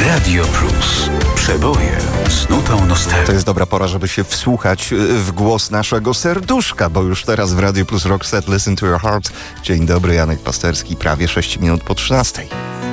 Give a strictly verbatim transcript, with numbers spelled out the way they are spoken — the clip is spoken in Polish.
Radio Plus. Przeboje z nutą nostalgii. To jest dobra pora, żeby się wsłuchać w głos naszego serduszka, bo już teraz w Radio Plus Rock Set Listen to Your Heart. Dzień dobry, Janek Pasterski, prawie sześć minut po trzynastej.